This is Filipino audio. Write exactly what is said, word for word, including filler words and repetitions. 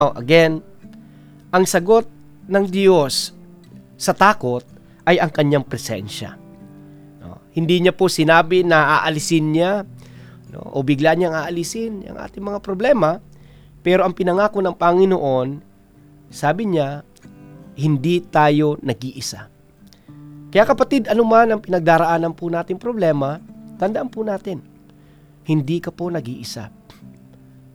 Oh, again, ang sagot ng Diyos sa takot ay ang kanyang presensya. No? Hindi niya po sinabi na aalisin niya, no? O bigla niyang aalisin ang ating mga problema, pero ang pinangako ng Panginoon, sabi niya, hindi tayo nag-iisa. Kaya kapatid, anuman ang pinagdaraanan po natin problema, tandaan po natin, hindi ka po nag-iisa.